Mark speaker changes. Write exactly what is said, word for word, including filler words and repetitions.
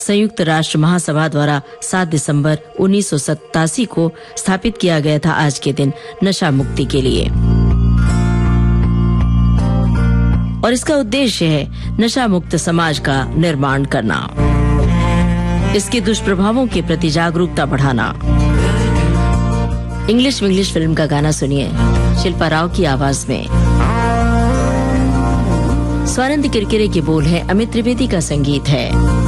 Speaker 1: संयुक्त राष्ट्र महासभा द्वारा सात दिसंबर उन्नीस सौ सतासी को स्थापित किया गया था आज के दिन नशा मुक्ति के लिए। और इसका उद्देश्य है नशा मुक्त समाज का निर्माण करना, इसके दुष्प्रभावों के प्रति जागरूकता बढ़ाना। इंग्लिश विंग्लिश फिल्म का गाना सुनिए शिल्पा राव की आवाज में। स्वानंद किरकिरे के बोल है, अमित त्रिवेदी का संगीत है।